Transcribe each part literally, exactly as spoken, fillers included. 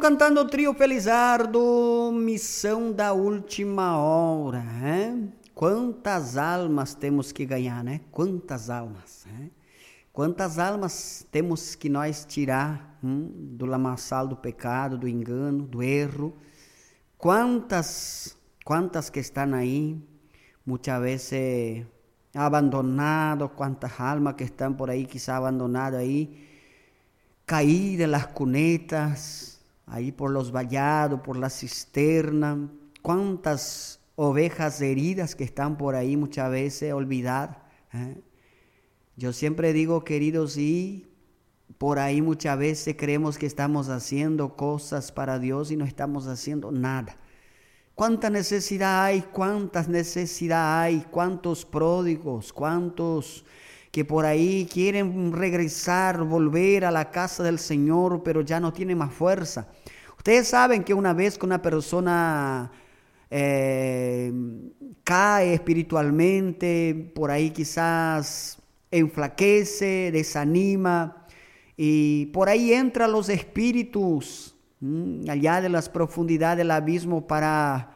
cantando Trio Felizardo, Missão da Última Hora. Hein? Quantas almas temos que ganhar, né? Quantas almas, hein? Quantas almas temos que nós tirar hum, do lamaçal do pecado, do engano, do erro. Quantas, quantas que estão aí, muitas vezes abandonados, quantas almas que estão por aí, quizá abandonadas aí, caídas en las cunetas, ahí por los vallados, por la cisterna, cuántas ovejas heridas que están por ahí muchas veces olvidadas. ¿eh? Yo siempre digo, queridos, y por ahí muchas veces creemos que estamos haciendo cosas para Dios y no estamos haciendo nada. ¿Cuánta necesidad hay? ¿Cuántas necesidad hay? ¿Cuántos pródigos? ¿Cuántos que por ahí quieren regresar, volver a la casa del Señor, pero ya no tienen más fuerza? Ustedes saben que una vez que una persona eh, cae espiritualmente, por ahí quizás enflaquece, desanima, y por ahí entran los espíritus mmm, allá de las profundidades del abismo para,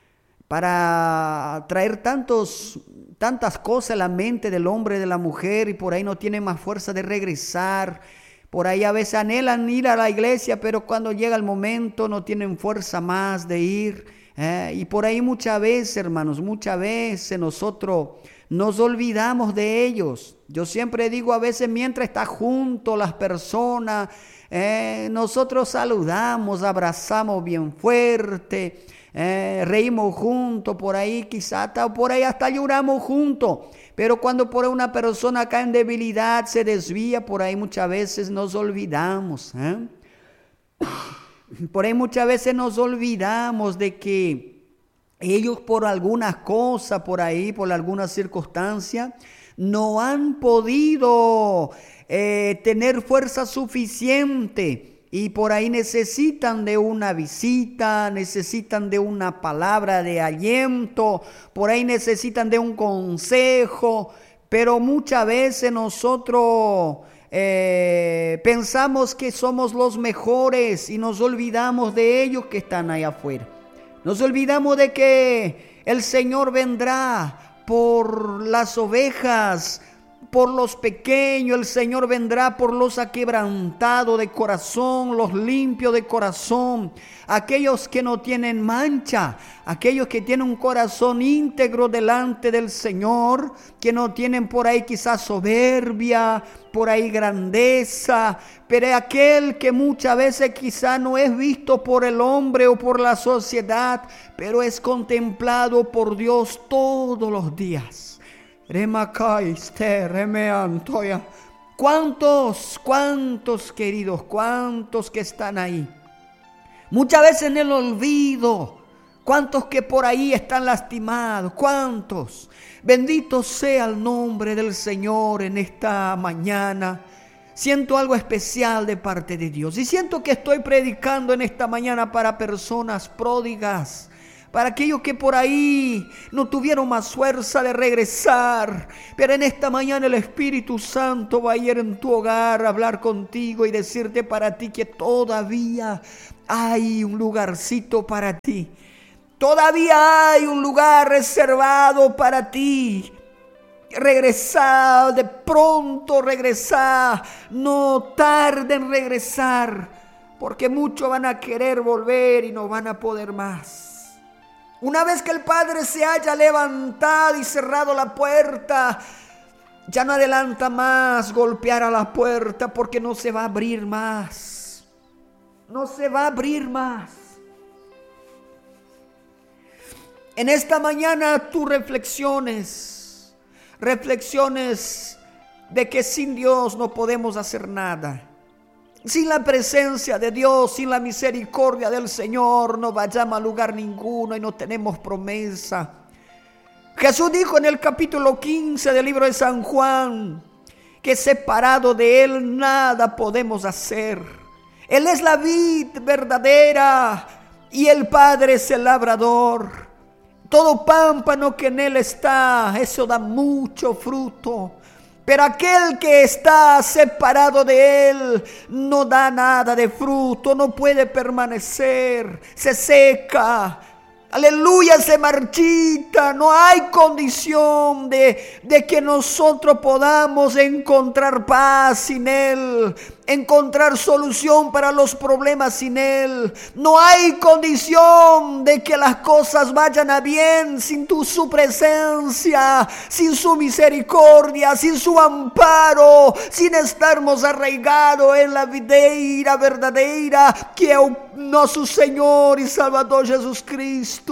para traer tantos... tantas cosas en la mente del hombre y de la mujer, y por ahí no tienen más fuerza de regresar. Por ahí a veces anhelan ir a la iglesia, pero cuando llega el momento no tienen fuerza más de ir. Eh, y por ahí muchas veces, hermanos, muchas veces nosotros nos olvidamos de ellos. Yo siempre digo, a veces mientras está junto las personas, eh, nosotros saludamos, abrazamos bien fuerte, Eh, reímos juntos, por ahí quizás por ahí hasta lloramos juntos, pero cuando por ahí una persona cae en debilidad, se desvía, por ahí muchas veces nos olvidamos, ¿eh? por ahí muchas veces nos olvidamos de que ellos por alguna cosa, por ahí, por alguna circunstancia, no han podido eh, tener fuerza suficiente. Y por ahí necesitan de una visita, necesitan de una palabra de aliento, por ahí necesitan de un consejo, pero muchas veces nosotros eh, pensamos que somos los mejores y nos olvidamos de ellos que están ahí afuera. Nos olvidamos de que el Señor vendrá por las ovejas, por los pequeños. El Señor vendrá por los aquebrantados de corazón, los limpios de corazón, aquellos que no tienen mancha, aquellos que tienen un corazón íntegro delante del Señor, que no tienen por ahí quizás soberbia, por ahí grandeza, pero aquel que muchas veces quizás no es visto por el hombre o por la sociedad, pero es contemplado por Dios todos los días. ¿Cuántos, cuántos queridos, cuántos que están ahí? Muchas veces en el olvido, cuántos que por ahí están lastimados, cuántos. Bendito sea el nombre del Señor en esta mañana. Siento algo especial de parte de Dios y siento que estoy predicando en esta mañana para personas pródigas, para aquellos que por ahí no tuvieron más fuerza de regresar. Pero en esta mañana el Espíritu Santo va a ir en tu hogar a hablar contigo y decirte para ti que todavía hay un lugarcito para ti. Todavía hay un lugar reservado para ti. Regresar, de pronto regresar. No tarde en regresar, porque muchos van a querer volver y no van a poder más. Una vez que el Padre se haya levantado y cerrado la puerta, ya no adelanta más golpear a la puerta, porque no se va a abrir más. No se va a abrir más. En esta mañana tú reflexiones, reflexiones de que sin Dios no podemos hacer nada. Sin la presencia de Dios, sin la misericordia del Señor, no vayamos a lugar ninguno y no tenemos promesa. Jesús dijo en el capítulo quince del libro de San Juan que separado de Él nada podemos hacer. Él es la vid verdadera y el Padre es el labrador. Todo pámpano que en Él está, eso da mucho fruto. Pero aquel que está separado de Él no da nada de fruto, no puede permanecer, se seca. Aleluya, se marchita. No hay condición de, de que nosotros podamos encontrar paz sin Él, encontrar solución para los problemas sin Él. No hay condición de que las cosas vayan a bien sin tu, su presencia, sin su misericordia, sin su amparo, sin estarmos arraigados en la videira verdadera que es nuestro Señor y Salvador Jesus Cristo.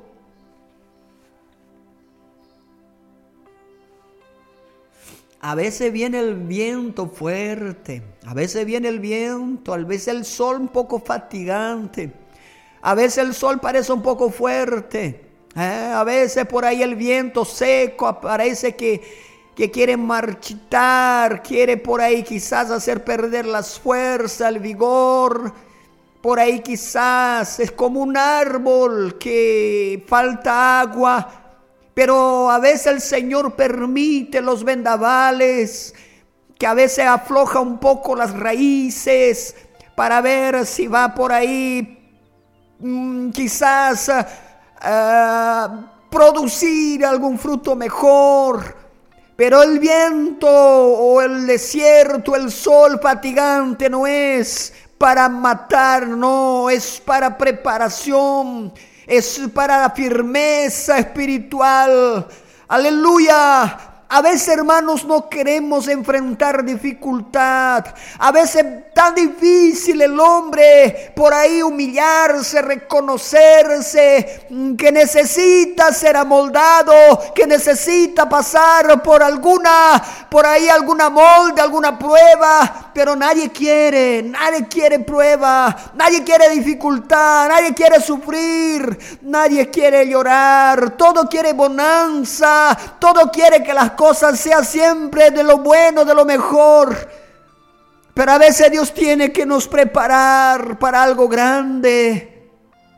A veces viene el viento fuerte, a veces viene el viento, a veces el sol un poco fatigante, a veces el sol parece un poco fuerte, ¿eh? A veces por ahí el viento seco parece que, que quiere marchitar, quiere por ahí quizás hacer perder las fuerzas, el vigor. Por ahí quizás es como un árbol que falta agua, pero a veces el Señor permite los vendavales, que a veces afloja un poco las raíces para ver si va por ahí mmm, quizás uh, producir algún fruto mejor. Pero el viento o el desierto, el sol fatigante no es para matar, no, es para preparación, es para la firmeza espiritual. Aleluya. A veces, hermanos, no queremos enfrentar dificultad. A veces tan difícil el hombre por ahí humillarse, reconocerse que necesita ser amoldado, que necesita pasar por alguna, por ahí alguna molde, alguna prueba. Pero nadie quiere, nadie quiere prueba, nadie quiere dificultad, nadie quiere sufrir, nadie quiere llorar. Todo quiere bonanza, todo quiere que las cosas sean siempre de lo bueno, de lo mejor. Pero a veces Dios tiene que nos preparar para algo grande.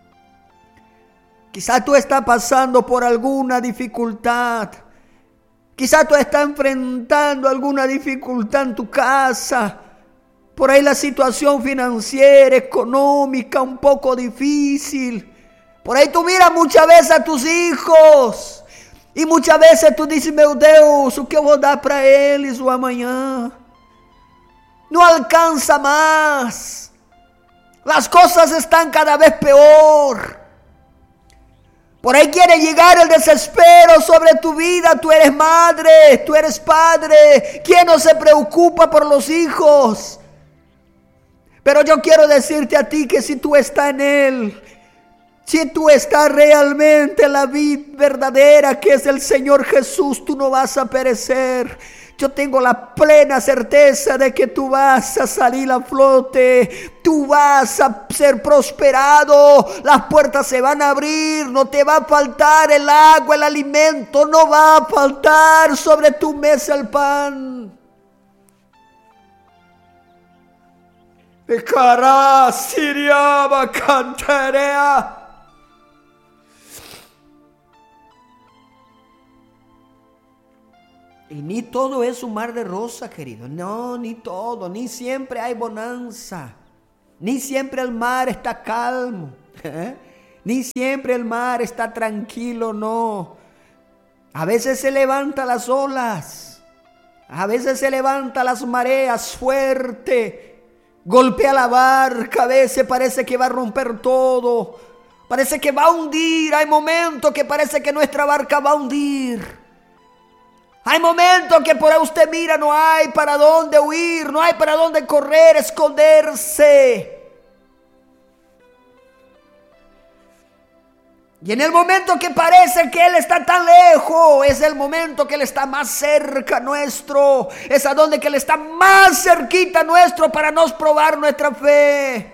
Quizá tú estás pasando por alguna dificultad. Quizá tú estás enfrentando alguna dificultad en tu casa. Por ahí la situación financiera, económica, un poco difícil. Por ahí tú miras muchas veces a tus hijos. E muitas vezes tu diz, meu Deus, o que eu vou dar para eles o amanhã? Não alcança mais. As coisas estão cada vez pior. Por aí quiere llegar el desespero sobre tu vida. Tú eres madre, tú eres padre. ¿Quién no se preocupa por los hijos? Pero yo quiero decirte a ti que si tú estás en Él, si tú estás realmente en la vida verdadera que es el Señor Jesús, tú no vas a perecer. Yo tengo la plena certeza de que tú vas a salir a flote, tú vas a ser prosperado, las puertas se van a abrir, no te va a faltar el agua, el alimento, no va a faltar sobre tu mesa el pan. De cara, Siria, Bacantarea. Y ni todo es un mar de rosa, querido. No, ni todo. Ni siempre hay bonanza. Ni siempre el mar está calmo. ¿Eh? Ni siempre el mar está tranquilo, no. A veces se levantan las olas. A veces se levantan las mareas fuerte. Golpea la barca. A veces parece que va a romper todo. Parece que va a hundir. Hay momentos que parece que nuestra barca va a hundir. Hay momentos que por ahí usted mira, no hay para dónde huir, no hay para dónde correr, esconderse. Y en el momento que parece que Él está tan lejos, es el momento que Él está más cerca nuestro. Es a donde que Él está más cerquita nuestro para nos probar nuestra fe.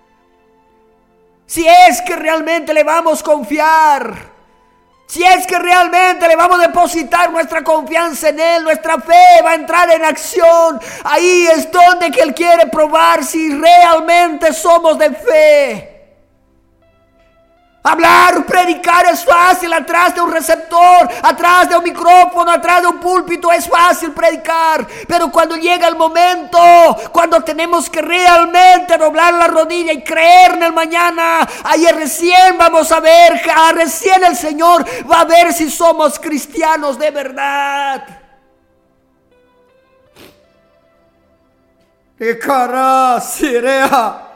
Si es que realmente le vamos a confiar. Si es que realmente le vamos a depositar nuestra confianza en Él, nuestra fe va a entrar en acción. Ahí es donde que Él quiere probar si realmente somos de fe. Hablar, predicar es fácil, atrás de un receptor, atrás de un micrófono, atrás de un púlpito es fácil predicar. Pero cuando llega el momento, cuando tenemos que realmente doblar la rodilla y creer en el mañana, ahí recién vamos a ver, recién el Señor va a ver si somos cristianos de verdad. ¡Qué cara, sirea!